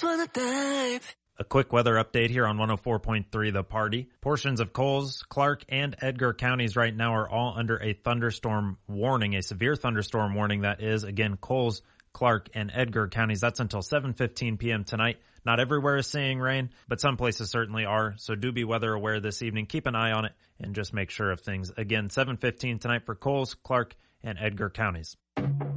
wanna dive. A quick weather update here on 104.3 The Party. Portions of Coles, Clark, and Edgar counties right now are all under a thunderstorm warning, a severe thunderstorm warning that is. Again, Coles, Clark, and Edgar counties. That's until 7:15 p.m. tonight. Not everywhere is seeing rain, but some places certainly are. So do be weather aware this evening. Keep an eye on it and just make sure of things. Again, 7:15 tonight for Coles, Clark, and Edgar counties.